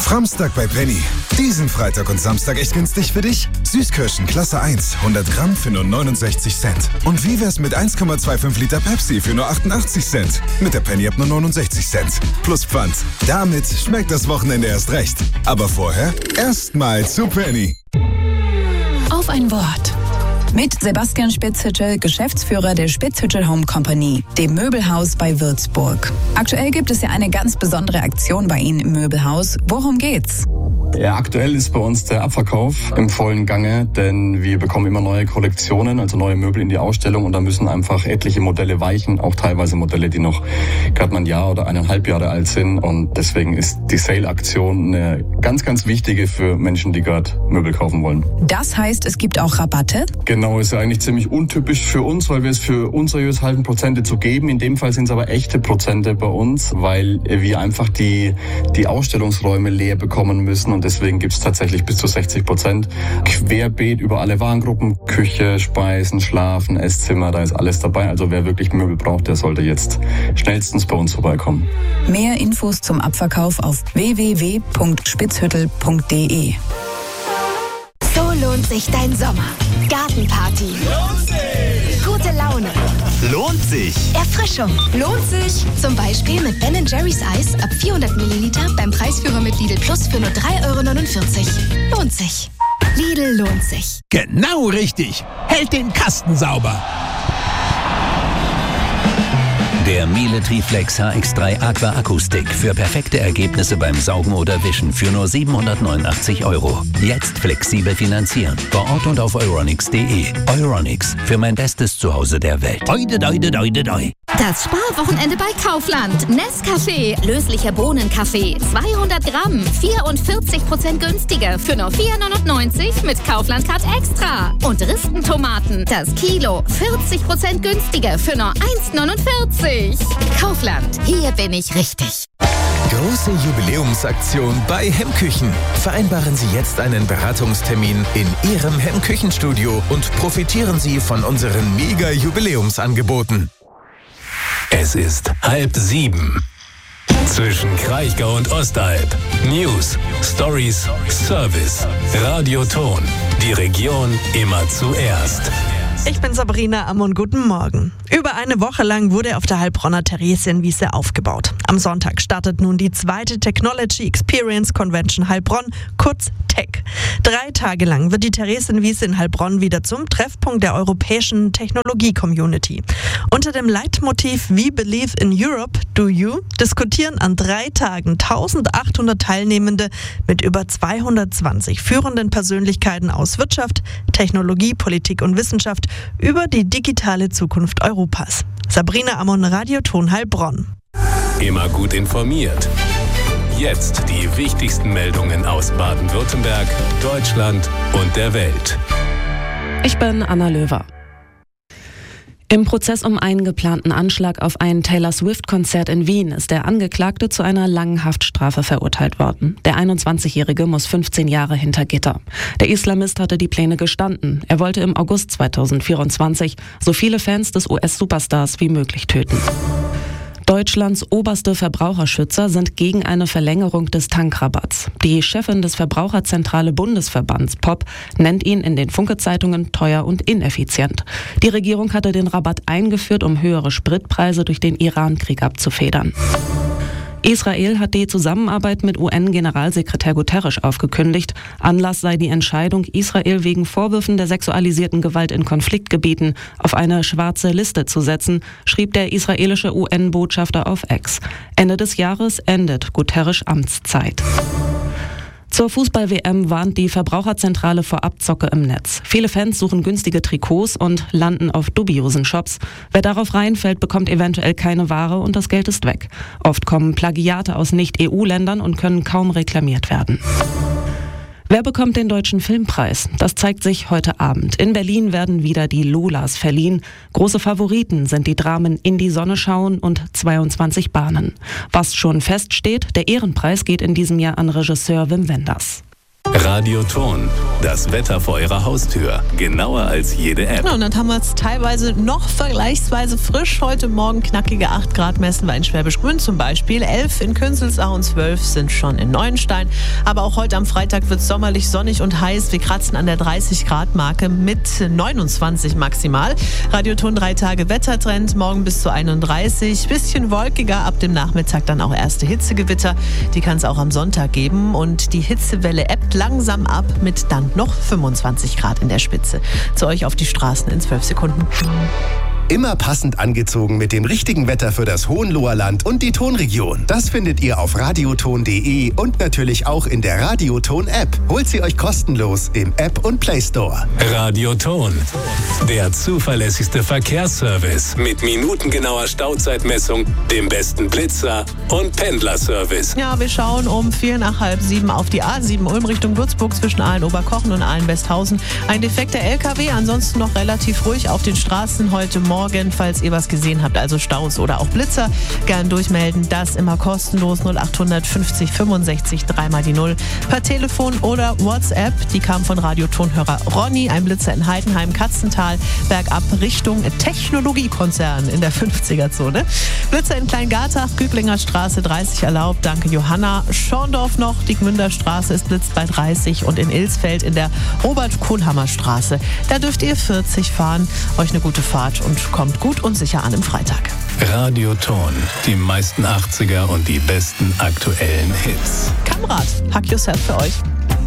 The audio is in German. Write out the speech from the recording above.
Framstag bei Penny. Diesen Freitag und Samstag echt günstig für dich? Süßkirschen Klasse 1, 100 Gramm für nur 69 Cent. Und wie wär's mit 1,25 Liter Pepsi für nur 88 Cent? Mit der Penny-App nur 69 Cent. Plus Pfand. Damit schmeckt das Wochenende erst recht. Aber vorher erstmal zu Penny. Auf ein Wort. Mit Sebastian Spitzhüttel, Geschäftsführer der Spitzhüttel Home Company, dem Möbelhaus bei Würzburg. Aktuell gibt es ja eine ganz besondere Aktion bei Ihnen im Möbelhaus. Worum geht's? Ja, aktuell ist bei uns der Abverkauf im vollen Gange, denn wir bekommen immer neue Kollektionen, also neue Möbel in die Ausstellung und da müssen einfach etliche Modelle weichen, auch teilweise Modelle, die noch gerade mal ein Jahr oder 1,5 Jahre alt sind und deswegen ist die Sale-Aktion eine ganz, ganz wichtige für Menschen, die gerade Möbel kaufen wollen. Das heißt, es gibt auch Rabatte? Genau, ist ja eigentlich ziemlich untypisch für uns, weil wir es für unseriös halten, Prozente zu geben. In dem Fall sind es aber echte Prozente bei uns, weil wir einfach die Ausstellungsräume leer bekommen müssen und deswegen gibt es tatsächlich bis zu 60%. Querbeet über alle Warengruppen, Küche, Speisen, Schlafen, Esszimmer, da ist alles dabei. Also wer wirklich Möbel braucht, der sollte jetzt schnellstens bei uns vorbeikommen. Mehr Infos zum Abverkauf auf www.spitzhüttel.de. So lohnt sich dein Sommer. Gartenparty. Lohnt sich. Gute Laune. Lohnt sich. Erfrischung. Lohnt sich. Zum Beispiel mit Ben & Jerry's Eis ab 400 Milliliter beim Preisführer mit Lidl Plus für nur 3,49 €. Lohnt sich. Lidl lohnt sich. Genau richtig. Hält den Kasten sauber. Der Miele Triflex HX3 Aqua Akustik für perfekte Ergebnisse beim Saugen oder Wischen für nur 789 €. Jetzt flexibel finanzieren. Vor Ort und auf euronics.de. Euronics, für mein bestes Zuhause der Welt. Doi, doi, doi, doi. Das Sparwochenende bei Kaufland. Nescafé, löslicher Bohnenkaffee, 200 Gramm, 44% günstiger für nur 4,99 € mit Kaufland Card Extra. Und Ristentomaten, das Kilo, 40% günstiger für nur 1,49 €. Kaufland, hier bin ich richtig. Große Jubiläumsaktion bei Hemmküchen. Vereinbaren Sie jetzt einen Beratungstermin in Ihrem Hemmküchenstudio und profitieren Sie von unseren Mega-Jubiläumsangeboten. Es ist 6:30. Zwischen Kraichgau und Ostalb. News, Stories, Service, Radioton. Die Region immer zuerst. Ich bin Sabrina Ammon, guten Morgen. Über eine Woche lang wurde auf der Heilbronner Theresienwiese aufgebaut. Am Sonntag startet nun die zweite Technology Experience Convention Heilbronn, kurz TEC. 3 Tage lang wird die Theresienwiese in Heilbronn wieder zum Treffpunkt der europäischen Technologie-Community. Unter dem Leitmotiv We Believe in Europe, Do You? Diskutieren an 3 Tagen 1800 Teilnehmende mit über 220 führenden Persönlichkeiten aus Wirtschaft, Technologie, Politik und Wissenschaft über die digitale Zukunft Europas. Sabrina Ammon, Radioton Heilbronn. Immer gut informiert. Jetzt die wichtigsten Meldungen aus Baden-Württemberg, Deutschland und der Welt. Ich bin Anna Löwer. Im Prozess um einen geplanten Anschlag auf ein Taylor Swift-Konzert in Wien ist der Angeklagte zu einer langen Haftstrafe verurteilt worden. Der 21-Jährige muss 15 Jahre hinter Gitter. Der Islamist hatte die Pläne gestanden. Er wollte im August 2024 so viele Fans des US-Superstars wie möglich töten. Deutschlands oberste Verbraucherschützer sind gegen eine Verlängerung des Tankrabatts. Die Chefin des Verbraucherzentrale Bundesverbands POP nennt ihn in den Funke-Zeitungen teuer und ineffizient. Die Regierung hatte den Rabatt eingeführt, um höhere Spritpreise durch den Iran-Krieg abzufedern. Israel hat die Zusammenarbeit mit UN-Generalsekretär Guterres aufgekündigt. Anlass sei die Entscheidung, Israel wegen Vorwürfen der sexualisierten Gewalt in Konfliktgebieten auf eine schwarze Liste zu setzen, schrieb der israelische UN-Botschafter auf X. Ende des Jahres endet Guterres' Amtszeit. Zur Fußball-WM warnt die Verbraucherzentrale vor Abzocke im Netz. Viele Fans suchen günstige Trikots und landen auf dubiosen Shops. Wer darauf reinfällt, bekommt eventuell keine Ware und das Geld ist weg. Oft kommen Plagiate aus Nicht-EU-Ländern und können kaum reklamiert werden. Wer bekommt den Deutschen Filmpreis? Das zeigt sich heute Abend. In Berlin werden wieder die Lolas verliehen. Große Favoriten sind die Dramen In die Sonne schauen und 22 Bahnen. Was schon feststeht, der Ehrenpreis geht in diesem Jahr an Regisseur Wim Wenders. Radioton, das Wetter vor Ihrer Haustür. Genauer als jede App. Ja, und dann haben wir es teilweise noch vergleichsweise frisch. Heute Morgen knackige 8 Grad messen wir in Schwäbisch Gmünd zum Beispiel. 11 in Künzelsau und 12 sind schon in Neuenstein. Aber auch heute am Freitag wird es sommerlich sonnig und heiß. Wir kratzen an der 30-Grad-Marke mit 29 maximal. Radioton 3 Tage Wettertrend, morgen bis zu 31. Bisschen wolkiger, ab dem Nachmittag dann auch erste Hitzegewitter. Die kann es auch am Sonntag geben. Und die Hitzewelle ebbt langsam ab mit dann noch 25 Grad in der Spitze. Zu euch auf die Straßen in 12 Sekunden. Immer passend angezogen mit dem richtigen Wetter für das Hohenloherland und die Tonregion. Das findet ihr auf radioton.de und natürlich auch in der Radioton-App. Holt sie euch kostenlos im App und Play Store. Radioton, der zuverlässigste Verkehrsservice mit minutengenauer Stauzeitmessung, dem besten Blitzer und Pendlerservice. Ja, wir schauen um 6:45 auf die A7 Ulm Richtung Würzburg zwischen Aalen-Oberkochen und Aalen-Westhausen. Ein defekter LKW, ansonsten noch relativ ruhig auf den Straßen heute Morgen. Falls ihr was gesehen habt, also Staus oder auch Blitzer, gern durchmelden. Das immer kostenlos 0800 50 65 3 die 0 per Telefon oder WhatsApp. Die kam von Radiotonhörer Ronny. Ein Blitzer in Heidenheim, Katzental, bergab Richtung Technologiekonzern in der 50er-Zone. Blitzer in Kleingartach, Güblinger Straße 30 erlaubt. Danke Johanna. Schorndorf noch, die Gmünder Straße ist blitzt bei 30 und in Ilsfeld in der Robert-Kohlhammer Straße. Da dürft ihr 40 fahren. Euch eine gute Fahrt und kommt gut und sicher an im Freitag. Radioton, die meisten 80er und die besten aktuellen Hits. Kamrad, Hack Yourself für euch.